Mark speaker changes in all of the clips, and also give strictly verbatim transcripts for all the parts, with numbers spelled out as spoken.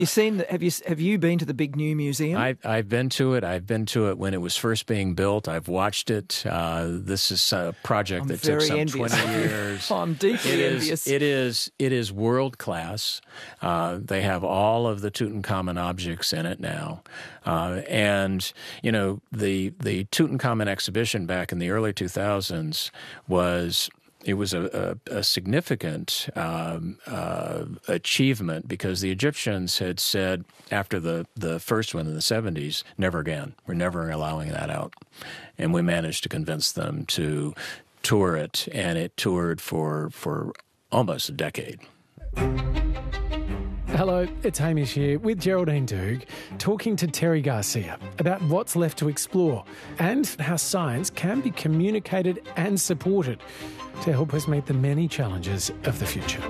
Speaker 1: You seen? The, have you have you been to the big new museum?
Speaker 2: I've, I've been to it. I've been to it when it was first being built. I've watched it. Uh, this is a project
Speaker 1: I'm
Speaker 2: that took some
Speaker 1: envious.
Speaker 2: twenty years.
Speaker 1: Oh, I'm deeply
Speaker 2: it is,
Speaker 1: envious.
Speaker 2: It is. It is world class. Uh, they have all of the Tutankhamun objects in it now, uh, and you know the the Tutankhamun exhibition back in the early two thousands was. It was a, a, a significant um, uh, achievement because the Egyptians had said after the, the first one in the seventies, never again. We're never allowing that out. And we managed to convince them to tour it, and it toured for, for almost a decade.
Speaker 3: Hello, it's Hamish here with Geraldine Doog, talking to Terry Garcia about what's left to explore and how science can be communicated and supported to help us meet the many challenges of the future.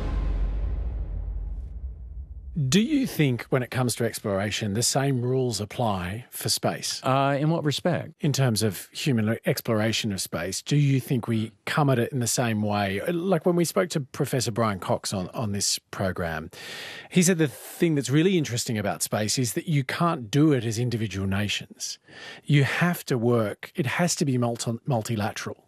Speaker 3: Do you think when it comes to exploration, the same rules apply for space?
Speaker 2: Uh, in what respect?
Speaker 3: In terms of human exploration of space, do you think we come at it in the same way? Like when we spoke to Professor Brian Cox on, on this program, he said the thing that's really interesting about space is that you can't do it as individual nations. You have to work, it has to be multi- multilateral.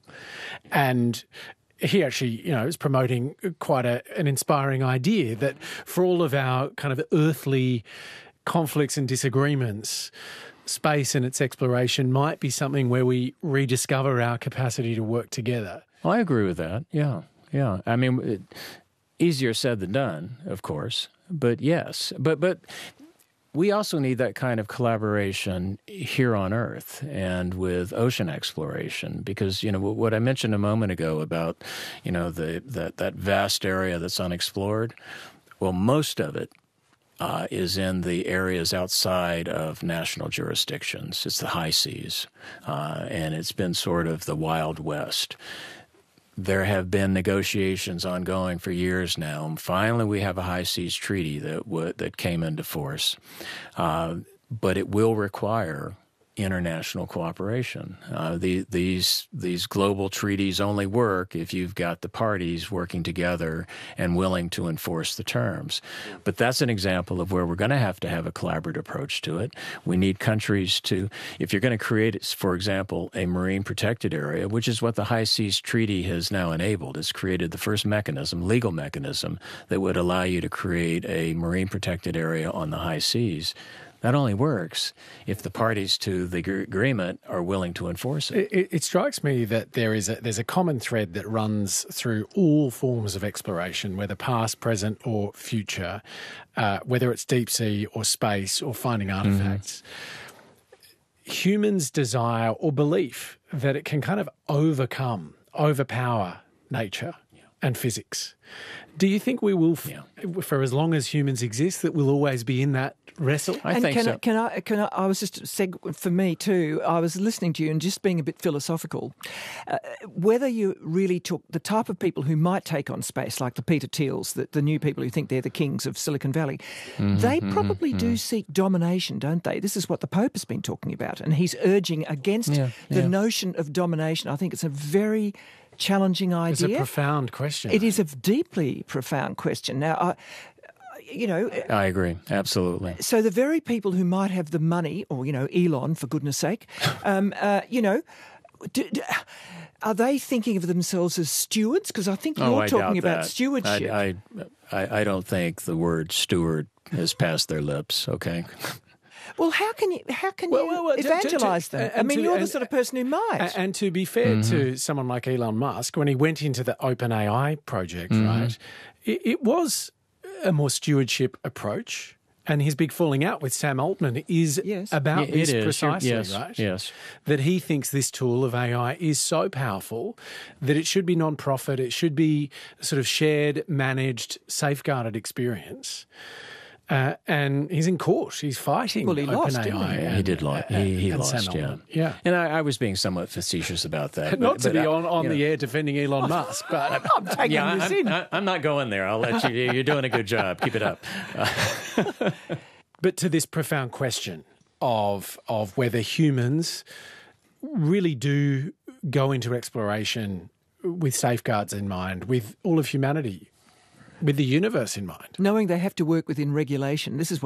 Speaker 3: And he actually, you know, is promoting quite a, an inspiring idea that for all of our kind of earthly conflicts and disagreements, space and its exploration might be something where we rediscover our capacity to work together.
Speaker 2: Well, I agree with that. Yeah, yeah. I mean, it, easier said than done, of course. But yes, but but we also need that kind of collaboration here on Earth and with ocean exploration because, you know, what I mentioned a moment ago about, you know, the that, that vast area that's unexplored, well, most of it uh, is in the areas outside of national jurisdictions. It's the high seas, uh, and it's been sort of the Wild West. There have been negotiations ongoing for years now, and finally we have a high seas treaty that w- that came into force. Uh, but it will require international cooperation. Uh, the, these these global treaties only work if you've got the parties working together and willing to enforce the terms. But that's an example of where we're going to have to have a collaborative approach to it. We need countries to, if you're going to create, for example, a marine protected area, which is what the High Seas Treaty has now enabled. It's created the first mechanism, legal mechanism, that would allow you to create a marine protected area on the high seas. That only works if the parties to the agreement are willing to enforce it.
Speaker 3: It, it strikes me that there is a, there's a common thread that runs through all forms of exploration, whether past, present, or future, uh, whether it's deep sea or space or finding artifacts. Mm-hmm. Humans' desire or belief that it can kind of overcome, overpower nature and physics. Do you think we will, f- yeah. for as long as humans exist, that we'll always be in that wrestle?
Speaker 2: I
Speaker 1: and
Speaker 2: think
Speaker 1: can
Speaker 2: so.
Speaker 1: I, can I, can I, I was just, seg- for me too, I was listening to you and just being a bit philosophical. Uh, whether you really took the type of people who might take on space, like the Peter Thiels, the, the new people who think they're the kings of Silicon Valley, mm-hmm, they probably mm-hmm. do seek domination, don't they? This is what the Pope has been talking about, and he's urging against yeah, the yeah. notion of domination. I think it's a very challenging idea.
Speaker 3: It's a profound question.
Speaker 1: It is a deeply profound question. Now, I, you know...
Speaker 2: I agree, absolutely.
Speaker 1: So the very people who might have the money, or, you know, Elon, for goodness sake, um, uh, you know... Do, do, are they thinking of themselves as stewards? Because I think you're
Speaker 2: oh, I
Speaker 1: talking
Speaker 2: doubt
Speaker 1: about
Speaker 2: that.
Speaker 1: stewardship.
Speaker 2: I, I, I don't think the word steward has passed their lips, okay?
Speaker 1: Well, how can you how can
Speaker 3: well,
Speaker 1: you
Speaker 3: well, well,
Speaker 1: evangelise
Speaker 3: to, to,
Speaker 1: them?
Speaker 3: to,
Speaker 1: I mean,
Speaker 3: to,
Speaker 1: you're
Speaker 3: and,
Speaker 1: the sort of person who might.
Speaker 3: And, and to be fair mm-hmm. to someone like Elon Musk, when he went into the OpenAI project, mm-hmm. right, it, it was a more stewardship approach. And his big falling out with Sam Altman is
Speaker 1: yes.
Speaker 3: about
Speaker 2: yeah,
Speaker 3: this
Speaker 2: is.
Speaker 3: precisely,
Speaker 2: yes.
Speaker 3: right?
Speaker 2: Yes.
Speaker 3: That he thinks this tool of A I is so powerful that it should be non-profit, it should be a sort of shared, managed, safeguarded experience. Uh, and he's in court. He's fighting.
Speaker 1: Well, he lost, didn't he?
Speaker 2: Yeah, he did lost. He, he lost, yeah.
Speaker 3: yeah.
Speaker 2: And I, I was being somewhat facetious about that.
Speaker 3: Not
Speaker 2: but,
Speaker 3: to
Speaker 2: but
Speaker 3: be
Speaker 2: I,
Speaker 3: on, on
Speaker 2: you
Speaker 3: the
Speaker 2: know.
Speaker 3: air defending Elon Musk, but...
Speaker 1: I'm taking
Speaker 2: yeah,
Speaker 1: this
Speaker 2: I'm,
Speaker 1: in.
Speaker 2: I, I'm not going there. I'll let you... You're doing a good job. Keep it up. Uh,
Speaker 3: but to this profound question of of whether humans really do go into exploration with safeguards in mind, with all of humanity with the universe in mind.
Speaker 1: Knowing they have to work within regulation. This is